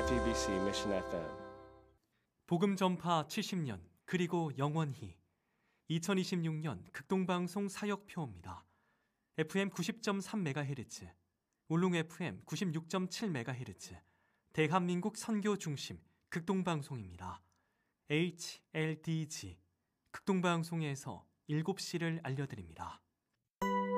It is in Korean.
FEBC Mission FM. 복음 전파 70년 그리고 영원히 2026년 극동방송 사역표입니다. FM 90.3MHz, 울릉 FM 96.7MHz, 대한민국 선교 중심 극동방송입니다. HLDG 극동방송에서 7시를 알려드립니다.